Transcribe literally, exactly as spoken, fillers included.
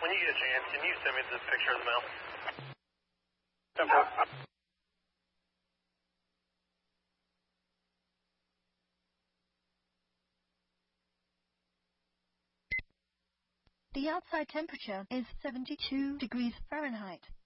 When you get a chance, can you send me the picture of the mouth? The outside temperature is seventy-two degrees Fahrenheit.